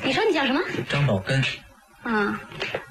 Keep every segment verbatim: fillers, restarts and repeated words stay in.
你说你叫什么？ 张宝根。 啊，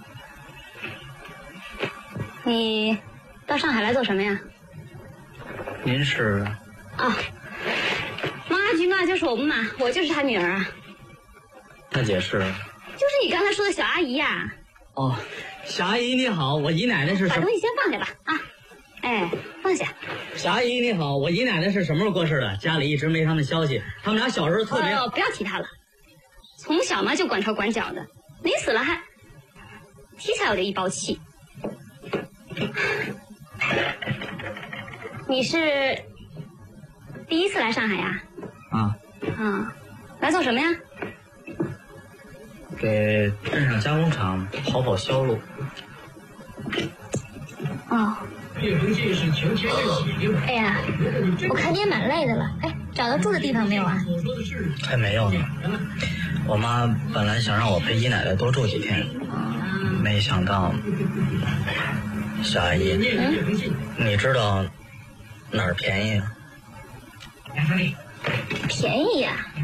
你到上海来做什么呀？ 您是？ 啊，王阿菊嘛，就是我们嘛，我就是她女儿啊。 大姐是？ 就是你刚才说的小阿姨呀、啊。 哦，小阿姨你好，我姨奶奶是什么？ 把东西先放下吧，啊，哎，放下。 小阿姨你好，我姨奶奶是什么时候过世的？家里一直没他们消息。他们俩小时候特别…… 哦，不要提她了，从小嘛就管头管脚的，临死了还提起来我就一包气。你是第一次来上海呀？ 啊。 啊，来做什么呀？ 给镇上加工厂跑跑销路。 哦。哎呀，我看你也蛮累的了。哎，找到住的地方没有啊？ 还没有呢。我妈本来想让我陪姨奶奶多住几天，没想到。小阿姨， 嗯， 你知道哪儿便宜啊？ 便宜呀、啊？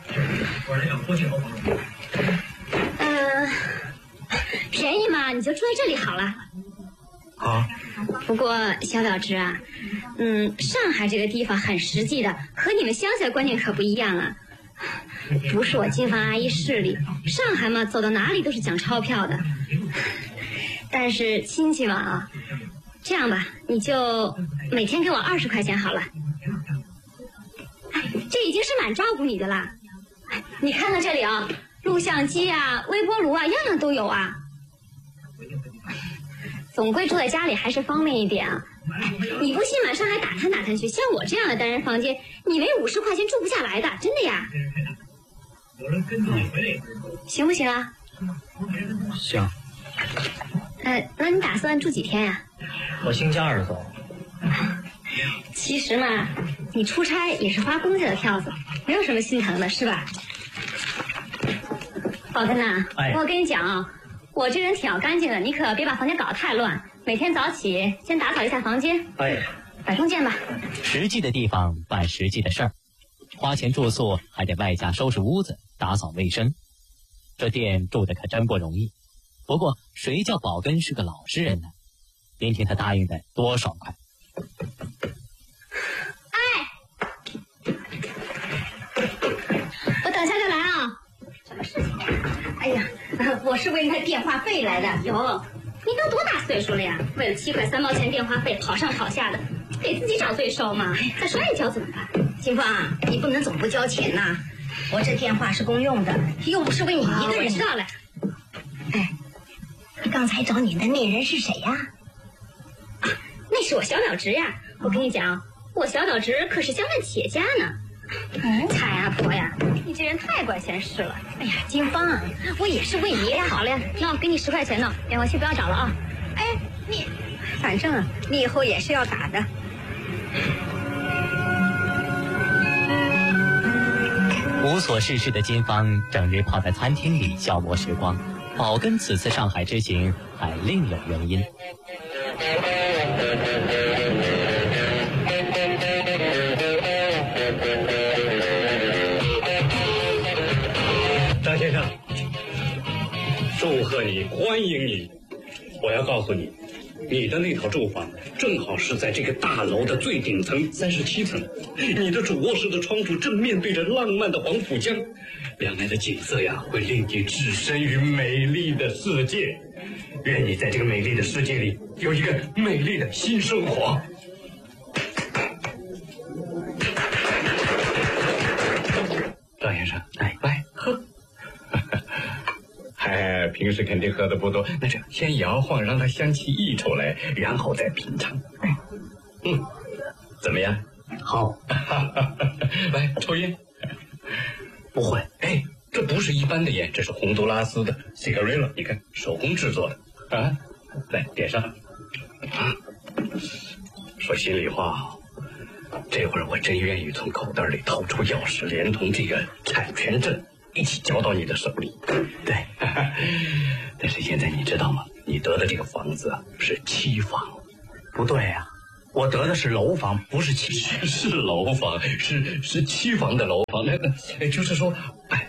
呃，便宜嘛，你就住在这里好了。 好。 不过小小芝啊，嗯，上海这个地方很实际的，和你们乡下观念可不一样啊。不是我金房阿姨势利，上海嘛，走到哪里都是讲钞票的。但是亲戚嘛啊，这样吧，你就每天给我二十块钱好了。哎，这已经是蛮照顾你的啦。哎，你看看这里啊，录像机啊、微波炉啊，样样都有啊。总归住在家里还是方便一点啊。你不信嘛，上海打探打探去，像我这样的单人房间，你没五十块钱住不下来的，真的呀。行不行啊？ 行。 呃，那你打算住几天呀？ 我星期二走。 其实嘛，你出差也是花公家的票子，没有什么心疼的，是吧？宝根呐， 哎， 我跟你讲啊，我这人挺要干净的，你可别把房间搞得太乱。每天早起先打扫一下房间。 哎， 改天见吧。 实际的地方办实际的事儿，花钱住宿还得外加收拾屋子、打扫卫生。这店住的可真不容易。不过谁叫宝根是个老实人呢？连听他答应的多爽快。 哎，我等下就来啊。什么事情？哎呀，我是为了电话费来的。哟，你都多大岁数了呀？为了七块三毛钱电话费跑上跑下的，给自己找罪受嘛。再摔一跤怎么办？ 金芳，你不能总不交钱呐。我这电话是公用的，又不是为你一个人。 我知道了。 哎，刚才找你的那人是谁呀？ 啊，那是我小小侄呀。我跟你讲，我小小侄可是乡镇企业家呢。嗯，彩阿婆呀，你这人太管闲事了。 哎呀，金芳，我也是为你。 哎呀，好嘞，那我给你十块钱呢，电话去不要找了啊。 哎，你，反正你以后也是要打的。 无所事事的金芳整日泡在餐厅里消磨时光。宝根此次上海之行还另有原因。 张先生，祝贺你，欢迎你！我要告诉你，你的那套住房正好是在这个大楼的最顶层三十七层，你的主卧室的窗户正面对着浪漫的黄浦江，两岸的景色呀，会令你置身于美丽的世界。愿你在这个美丽的世界里有一个美丽的新生活。张先生，哎，来喝。哎，平时肯定喝的不多，那这样先摇晃，让它香气溢出来，然后再品尝。嗯，怎么样？ 好。 来抽烟。 不会。 哎，这不是一般的烟，这是洪都拉斯的 cigarillo， 你看手工制作的啊。来点上。说心里话，这会儿我真愿意从口袋里掏出钥匙，连同这个产权证一起交到你的手里。对，但是现在你知道吗？你得的这个房子是期房。 不对呀、啊，我得的是楼房，不是期是是楼房，是是期房的楼房。那个就是说，哎，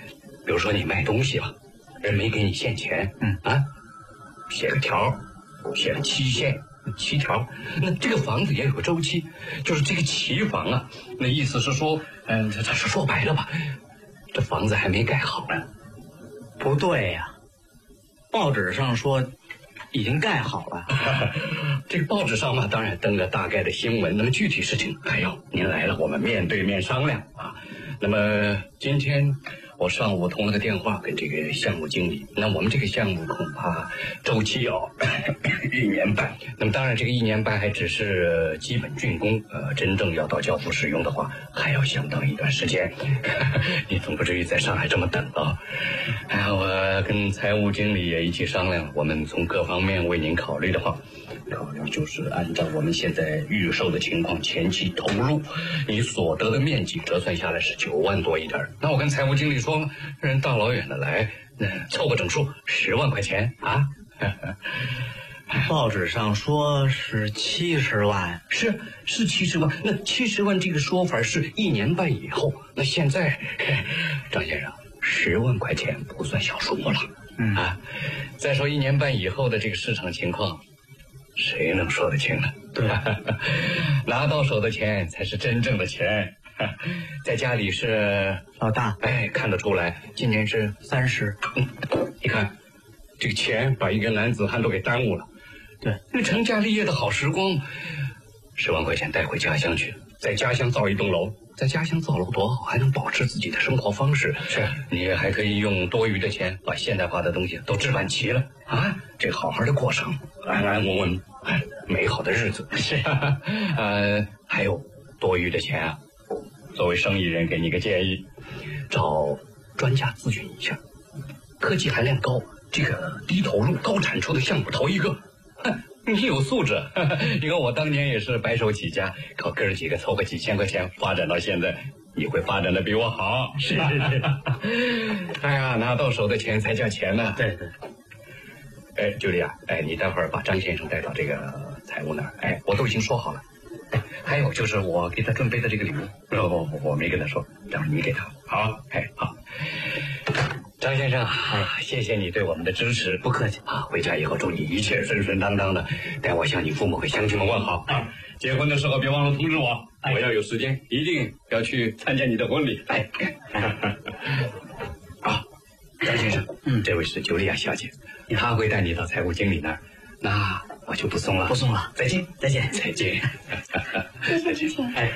比如说你卖东西吧，人没给你现钱，嗯啊，写个条，写了期限。期条，那这个房子也有个周期，就是这个期房啊，那意思是说，嗯、呃，这是说白了吧，这房子还没盖好呢。 不对呀、啊，报纸上说已经盖好了。 这个报纸上嘛，当然登了大概的新闻，那么具体事情，哎呦，您来了，我们面对面商量啊。那么今天我上午通了个电话跟这个项目经理，那我们这个项目恐怕周期哦一年半，那么当然这个一年半还只是基本竣工，呃，真正要到交付使用的话，还要相当一段时间。你总不至于在上海这么等啊！哎，我跟财务经理也一起商量，我们从各方面为您考虑的话。考虑就是按照我们现在预售的情况，前期投入，你所得的面积折算下来是九万多一点。那我跟财务经理说了，人大老远的来，那凑个整数，十万块钱啊。 报纸上说是七十万， 是是七十万。那七十万这个说法是一年半以后，那现在，张先生，十万块钱不算小数目了。嗯啊，再说一年半以后的这个市场情况。谁能说得清呢？ 对， 拿到手的钱才是真正的钱。在家里是老大， 哎，看得出来，今年是三十。 嗯，你看，这个钱把一个男子汉都给耽误了。 对， 那成家立业的好时光，十万块钱带回家乡去，在家乡造一栋楼，在家乡造楼多好，还能保持自己的生活方式。 是， 你还可以用多余的钱把现代化的东西都置办齐了啊，这好好的过上安安稳稳、美好的日子。 是， 呃，还有多余的钱啊，作为生意人给你个建议，找专家咨询一下，科技含量高，这个低投入高产出的项目投一个。你有素质，你看我当年也是白手起家，靠哥儿几个凑个几千块钱发展到现在，你会发展的比我好。 是是是。 哎呀，拿到手的钱才叫钱呢。 对对。 哎，茱莉亚，哎，你待会儿把张先生带到这个财务那儿，哎，我都已经说好了。哎，还有就是我给他准备的这个礼物，不不不，我没跟他说，让你给他。好，哎，好。张先生，哎，谢谢你对我们的支持， 不客气啊！回家以后祝你一切顺顺当当的，代我向你父母和乡亲们问好啊！结婚的时候别忘了通知我，哎、我要有时间一定要去参加你的婚礼。哎，啊，张先生，嗯，这位是茱莉亚小姐，她会带你到财务经理那儿，那我就不送了， 不送了， 再见， 再见， 再见， 谢谢谢谢。 哎，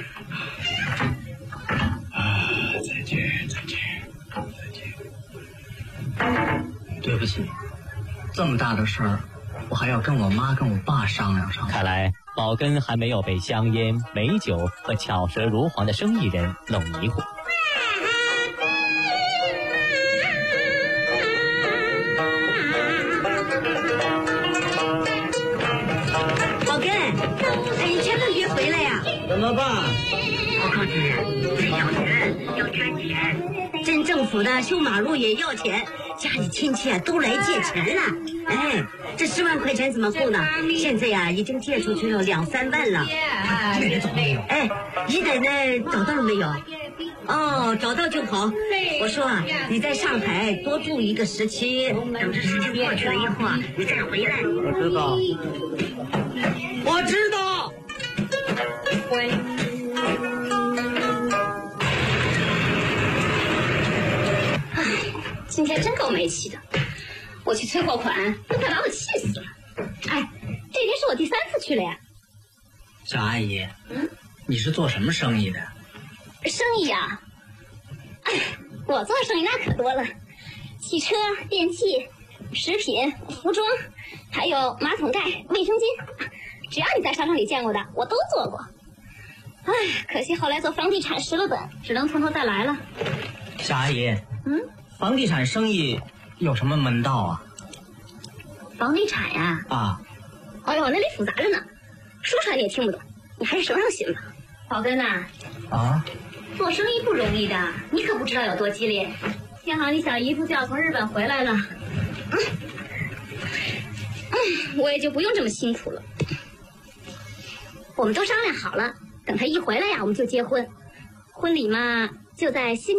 啊，再见，再见。 对不起，这么大的事儿，我还要跟我妈跟我爸商量商量。 看来宝根还没有被香烟、美酒和巧舌如簧的生意人弄迷糊。 宝根，哎，你前个月回来呀？ 怎么办？ 我告诉你，要钱要捐钱，镇政府的修马路也要钱。家里亲戚啊都来借钱了，哎，这十万块钱怎么够呢？现在呀、啊、已经借出去了两三万了。 一点找没有？ 哎，一点呢找到了没有？哦，找到就好。我说啊，你在上海多住一个时期，等这时间过去了以后啊，你再回来。 我知道，我知道。 今天真够没气的，我去催货款，都快把我气死了。哎，这已经是我第三次去了呀。 小阿姨， 嗯， 你是做什么生意的？ 生意啊，哎，我做生意那可多了，汽车、电器、食品、服装，还有马桶盖、卫生巾，只要你在商场里见过的，我都做过。哎，可惜后来做房地产失了本，只能从头再来了。 小阿姨， 嗯。 房地产生意有什么门道啊？ 房地产呀、 啊，啊， 哎呦，那里复杂着呢，说出来你也听不懂，你还是省省心吧。宝根呐， 啊， 做生意不容易的，你可不知道有多激烈。幸好你小姨夫就要从日本回来了，嗯，嗯，我也就不用这么辛苦了。我们都商量好了，等他一回来呀，我们就结婚，婚礼嘛就在新。